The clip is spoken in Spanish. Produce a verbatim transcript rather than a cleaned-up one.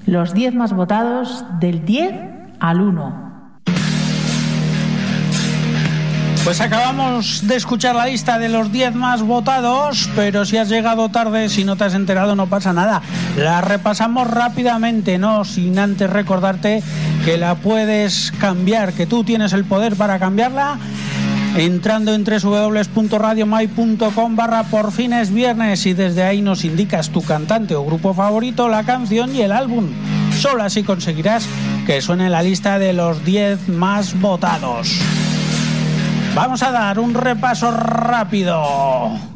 Los diez más votados del diez al uno. Pues acabamos de escuchar la lista de los diez más votados, pero si has llegado tarde, si no te has enterado, no pasa nada. La repasamos rápidamente, no sin antes recordarte que la puedes cambiar, que tú tienes el poder para cambiarla, entrando en doble u doble u doble u punto radio mai punto com barra por fines viernes, y desde ahí nos indicas tu cantante o grupo favorito, la canción y el álbum. Solo así conseguirás que suene la lista de los diez más votados. Vamos a dar un repaso rápido.